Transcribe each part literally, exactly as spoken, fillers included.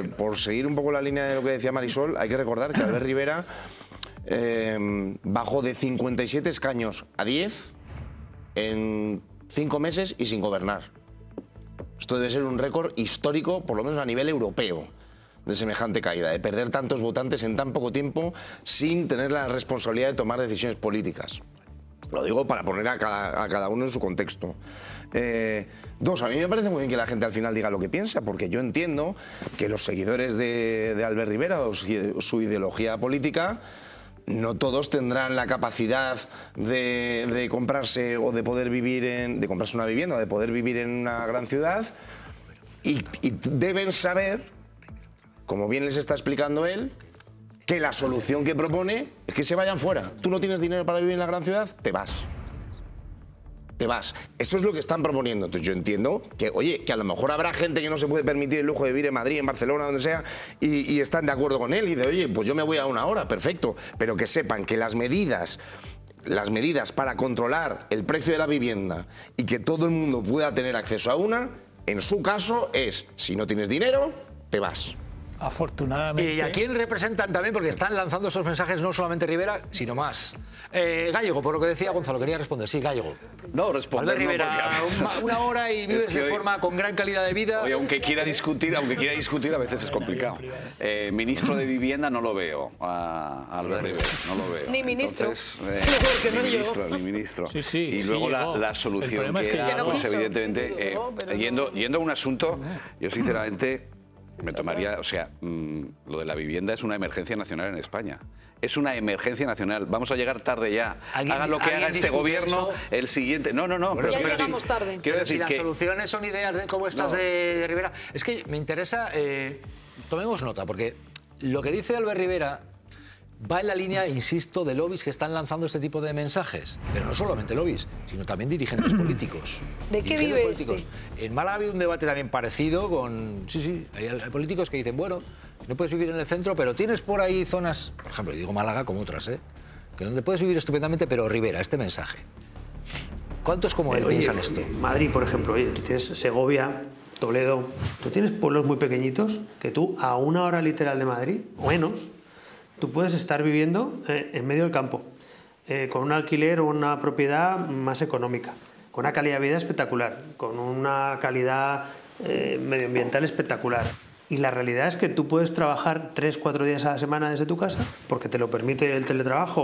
por seguir un poco la línea de lo que decía Marisol, hay que recordar que Albert Rivera eh, bajó de cincuenta y siete escaños a diez en cinco meses y sin gobernar. Esto debe ser un récord histórico, por lo menos a nivel europeo, de semejante caída, de perder tantos votantes en tan poco tiempo sin tener la responsabilidad de tomar decisiones políticas. Lo digo para poner a cada, a cada uno en su contexto. Eh, dos, a mí me parece muy bien que la gente al final diga lo que piensa, porque yo entiendo que los seguidores de, de Albert Rivera o su, su ideología política no todos tendrán la capacidad de, de comprarse o de poder vivir en, de comprarse una vivienda o de poder vivir en una gran ciudad y, y deben saber, como bien les está explicando él, que la solución que propone es que se vayan fuera. Tú no tienes dinero para vivir en la gran ciudad, te vas. Te vas. Eso es lo que están proponiendo. Entonces yo entiendo que, oye, que a lo mejor habrá gente que no se puede permitir el lujo de vivir en Madrid, en Barcelona, donde sea, y, y están de acuerdo con él y de, oye, pues yo me voy a una hora, perfecto. Pero que sepan que las medidas, las medidas para controlar el precio de la vivienda y que todo el mundo pueda tener acceso a una, en su caso es, si no tienes dinero, te vas. Afortunadamente. ¿Y a quién representan también? Porque están lanzando esos mensajes no solamente Rivera, sino más. Eh, Gallego, por lo que decía Gonzalo, quería responder. Sí, Gallego. No, responder Albert Rivera, no, una, una hora y vives es que de hoy, forma con gran calidad de vida. Oye, aunque quiera discutir, aunque quiera discutir, a veces es complicado. Eh, ministro de Vivienda no lo veo a, a Albert Rivera, no lo veo. Ni ministro. Entonces, eh, ni ministro, ni ministro. Sí, sí, y sí luego la, llegó. la solución que, que era, no pues quiso. evidentemente, Sí, sí, llegó, eh, pero yendo, no. yendo a un asunto, yo sinceramente me tomaría, o sea, mmm, lo de la vivienda es una emergencia nacional en España. Es una emergencia nacional. Vamos a llegar tarde ya. Haga lo que haga este gobierno, eso? el siguiente. No, no, no. Pero, ya pero, llegamos sí, tarde. Quiero Pero decir si las que soluciones son ideas de cómo estás No. de, de Rivera. Es que me interesa, eh, tomemos nota, porque lo que dice Albert Rivera va en la línea, insisto, de lobbies que están lanzando este tipo de mensajes. Pero no solamente lobbies, sino también dirigentes políticos. ¿De qué Dirigentes vive políticos. este? En Málaga ha habido un debate también parecido con... Sí, sí, hay, hay políticos que dicen, bueno, no puedes vivir en el centro, pero tienes por ahí zonas, por ejemplo, y digo Málaga como otras, ¿eh? Que donde puedes vivir estupendamente, pero Rivera, este mensaje. ¿Cuántos como él Oye, piensan esto? Madrid, por ejemplo, oye, tú tienes Segovia, Toledo, tú tienes pueblos muy pequeñitos que tú a una hora literal de Madrid, o menos, tú puedes estar viviendo eh, en medio del campo, eh, con un alquiler o una propiedad más económica, con una calidad de vida espectacular, con una calidad eh, medioambiental espectacular. Y la realidad es que tú puedes trabajar tres, cuatro días a la semana desde tu casa, porque te lo permite el teletrabajo.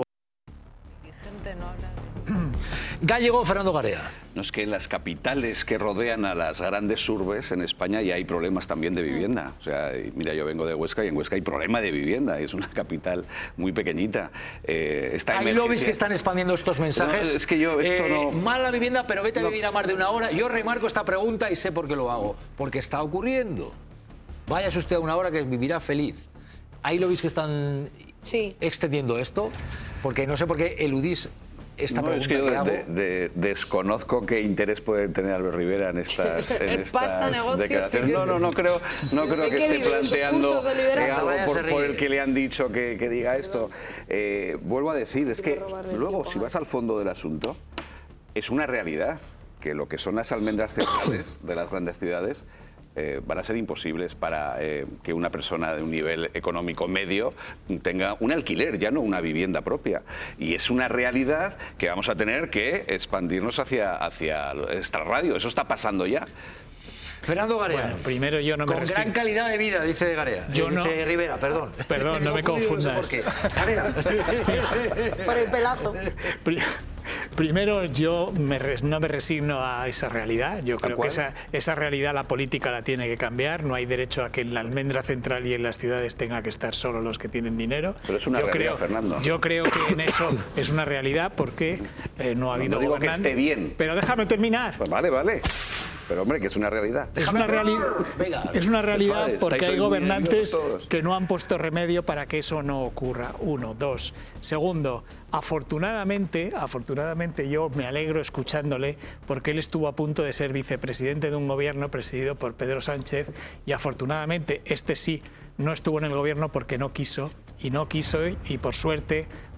Gallego, Fernando Garea. no es que en las capitales que rodean a las grandes urbes en España ya hay problemas también de vivienda. O sea, mira, yo vengo de Huesca y en Huesca hay problema de vivienda. Es una capital muy pequeñita. Eh, esta hay emergencia... lobbies que están expandiendo estos mensajes. No, es que yo esto eh, no... Mala vivienda, pero vete a no. vivir a más de una hora. Yo remarco esta pregunta y sé por qué lo hago. Porque está ocurriendo. Váyase usted a una hora que vivirá feliz. Hay lobbies que están sí. extendiendo esto, porque no sé por qué eludís esta no, pregunta es que yo que de, hago. de, de, desconozco qué interés puede tener Albert Rivera en estas, en estas declaraciones. No, no, no creo, no creo que esté planteando eh, algo por, por el que le han dicho que, que diga esto. Eh, vuelvo a decir, es que luego, si vas al fondo del asunto, es una realidad que lo que son las almendras centrales de las grandes ciudades Eh, van a ser imposibles para eh, que una persona de un nivel económico medio tenga un alquiler, ya no una vivienda propia. Y es una realidad que vamos a tener que expandirnos hacia, hacia esta radio. Eso está pasando ya. Fernando Garea. Bueno, primero yo no me Con resigno. gran calidad de vida, dice Garea. Yo eh, no. Dice Rivera, perdón. Perdón, no me confundas. No sé por qué. Garea. Por el pelazo. Primero, yo me res, no me resigno a esa realidad. Yo creo que esa, esa realidad la política la tiene que cambiar. No hay derecho a que en la almendra central y en las ciudades tenga que estar solo los que tienen dinero. Pero es una yo realidad, creo, Fernando. Yo creo que en eso es una realidad porque eh, no ha habido No digo que gobernante. esté bien. Pero déjame terminar. Pues vale, vale. Pero hombre, que es una realidad. Es una, reali Venga, es una realidad vale, porque hay gobernantes todos. que no han puesto remedio para que eso no ocurra. Uno, dos. Segundo, afortunadamente, afortunadamente yo me alegro escuchándole porque él estuvo a punto de ser vicepresidente de un gobierno presidido por Pedro Sánchez y afortunadamente este sí no estuvo en el gobierno porque no quiso y no quiso y por suerte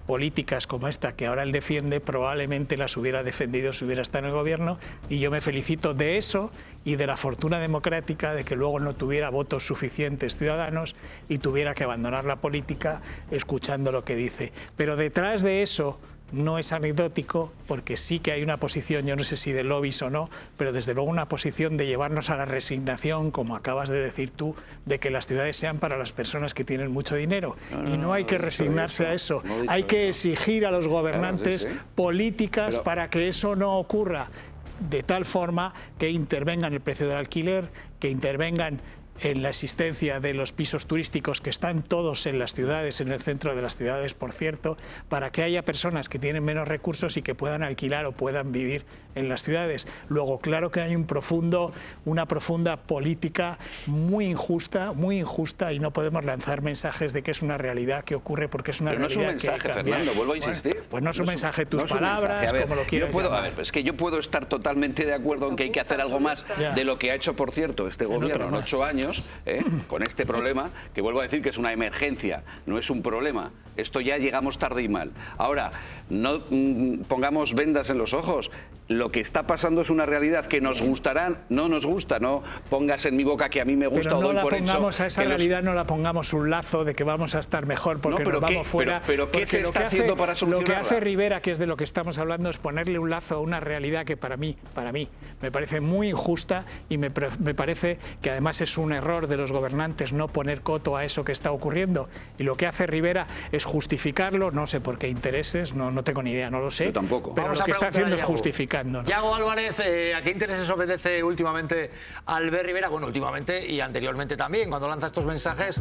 políticas como esta que ahora él defiende, probablemente las hubiera defendido si hubiera estado en el gobierno, y yo me felicito de eso y de la fortuna democrática de que luego no tuviera votos suficientes ciudadanos y tuviera que abandonar la política escuchando lo que dice. Pero detrás de eso no es anecdótico, porque sí que hay una posición, yo no sé si de lobbies o no, pero desde luego una posición de llevarnos a la resignación, como acabas de decir tú, de que las ciudades sean para las personas que tienen mucho dinero. No, no, y no hay que resignarse eso, a eso, no hay que exigir a los gobernantes claro, sí, sí. políticas pero... para que eso no ocurra, de tal forma que intervengan el precio del alquiler, que intervengan en la existencia de los pisos turísticos que están todos en las ciudades, en el centro de las ciudades, por cierto, para que haya personas que tienen menos recursos y que puedan alquilar o puedan vivir en las ciudades. Luego, claro que hay un profundo, una profunda política muy injusta, muy injusta, y no podemos lanzar mensajes de que es una realidad que ocurre, porque es una Pero realidad no es un mensaje, que Fernando, vuelvo a insistir. Bueno, pues no es un no mensaje tus no palabras, mensaje. Ver, como lo quieras yo puedo, llamar. A ver, es que yo puedo estar totalmente de acuerdo en que hay que hacer algo más ya. de lo que ha hecho, por cierto, este gobierno en ocho años, ¿eh? con este problema, que vuelvo a decir que es una emergencia, no es un problema. Esto ya llegamos tarde y mal. Ahora, no mmm, pongamos vendas en los ojos. Lo que está pasando es una realidad que nos gustará, no nos gusta, no pongas en mi boca que a mí me gusta pero no o doy la por pongamos hecho a esa realidad, los... no la pongamos un lazo de que vamos a estar mejor porque no, nos vamos ¿qué? fuera. Pero, pero ¿qué se está haciendo hace, para solucionarla? Lo que hace Rivera, que es de lo que estamos hablando, es ponerle un lazo a una realidad que para mí, para mí, me parece muy injusta y me, me parece que además es un error de los gobernantes no poner coto a eso que está ocurriendo. Y lo que hace Rivera es justificarlo, no sé por qué intereses, no, no tengo ni idea, no lo sé. Yo tampoco. Pero Vamos lo que está haciendo es Yago. justificando, ¿no? Yago Álvarez, eh, ¿a qué intereses obedece últimamente Albert Rivera? Bueno, últimamente y anteriormente también, cuando lanza estos mensajes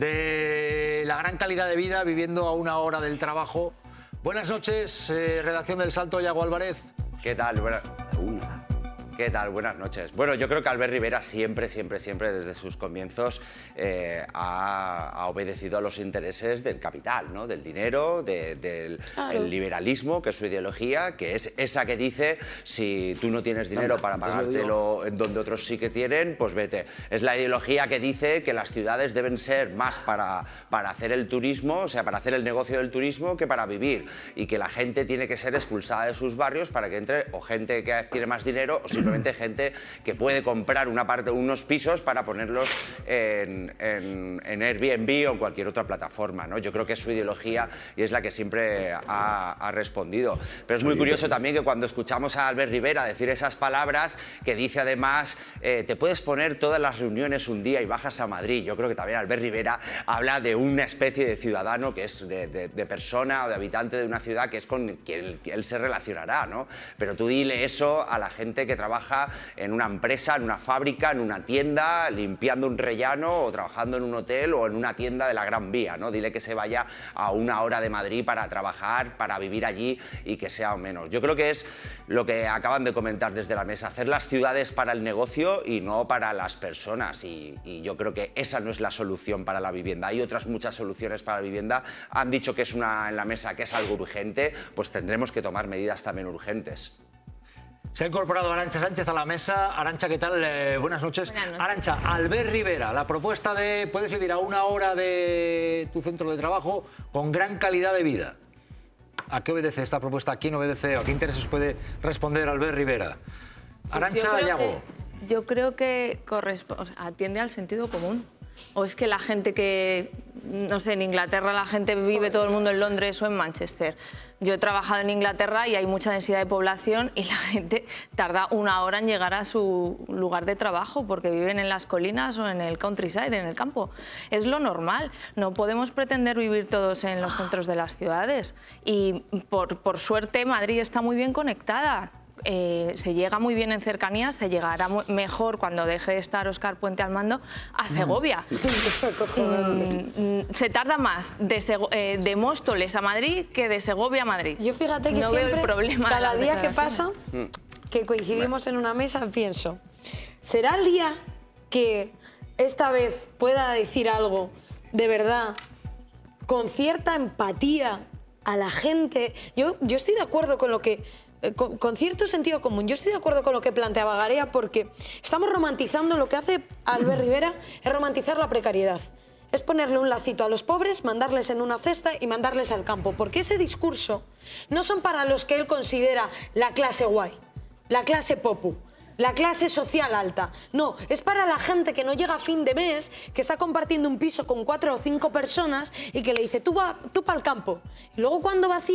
de la gran calidad de vida viviendo a una hora del trabajo. Buenas noches, eh, redacción del Salto, Yago Álvarez. ¿Qué tal? Buena... Una. ¿Qué tal? Buenas noches. Bueno, yo creo que Albert Rivera siempre, siempre, siempre desde sus comienzos eh, ha, ha obedecido a los intereses del capital, ¿no? Del dinero, de, del claro. el liberalismo, que es su ideología, que es esa que dice si tú no tienes dinero para pagártelo en donde otros sí que tienen, pues vete. Es la ideología que dice que las ciudades deben ser más para, para hacer el turismo, o sea, para hacer el negocio del turismo que para vivir, y que la gente tiene que ser expulsada de sus barrios para que entre o gente que tiene más dinero o si simplemente gente que puede comprar una parte, unos pisos para ponerlos en, en, en Airbnb o en cualquier otra plataforma, ¿no? Yo creo que es su ideología y es la que siempre ha, ha respondido. Pero es muy curioso también que cuando escuchamos a Albert Rivera decir esas palabras, que dice además, eh, te puedes poner todas las reuniones un día y bajas a Madrid. Yo creo que también Albert Rivera habla de una especie de ciudadano, que es de, de, de persona o de habitante de una ciudad que es con quien él se relacionará, ¿no? Pero tú dile eso a la gente que trabaja en una empresa, en una fábrica, en una tienda, limpiando un rellano o trabajando en un hotel o en una tienda de la Gran Vía, ¿no? Dile que se vaya a una hora de Madrid para trabajar, para vivir allí y que sea menos. Yo creo que es lo que acaban de comentar desde la mesa, hacer las ciudades para el negocio y no para las personas, y, y yo creo que esa no es la solución para la vivienda. Hay otras muchas soluciones para la vivienda. Han dicho que es una en la mesa que es algo urgente, pues tendremos que tomar medidas también urgentes. Se ha incorporado Arantxa Sánchez a la mesa. Arantxa, ¿qué tal? Eh, buenas noches. Buenas noches. Arantxa, Albert Rivera, la propuesta de puedes vivir a una hora de tu centro de trabajo con gran calidad de vida. ¿A qué obedece esta propuesta? ¿A quién obedece? ¿A qué intereses puede responder Albert Rivera? Arantxa, pues yo Yago. Que, yo creo que corresponde, o sea, atiende al sentido común. O es que la gente que, no sé, en Inglaterra la gente vive todo el mundo en Londres o en Manchester. Yo he trabajado en Inglaterra y hay mucha densidad de población y la gente tarda una hora en llegar a su lugar de trabajo porque viven en las colinas o en el countryside, en el campo. Es lo normal. No podemos pretender vivir todos en los centros de las ciudades. Y por, por suerte Madrid está muy bien conectada. Eh, se llega muy bien en cercanías, se llegará mejor cuando deje de estar Óscar Puente al mando a Segovia. Mm, se tarda más de, Sego eh, de Móstoles a Madrid que de Segovia a Madrid. Yo fíjate que no siempre, veo el problema cada día que pasa, que coincidimos en una mesa, pienso, ¿será el día que esta vez pueda decir algo de verdad, con cierta empatía a la gente? Yo, yo estoy de acuerdo con lo que... Con, con cierto sentido común. Yo estoy de acuerdo con lo que planteaba Garea porque estamos romantizando, lo que hace Albert Rivera es romantizar la precariedad. es ponerle un lacito a los pobres, mandarles en una cesta y mandarles al campo. Porque ese discurso no son para los que él considera la clase guay, la clase popu, la clase social alta. No, es para la gente que no llega a fin de mes, que está compartiendo un piso con cuatro o cinco personas y que le dice, tú va, tú para el campo. Y luego cuando vacía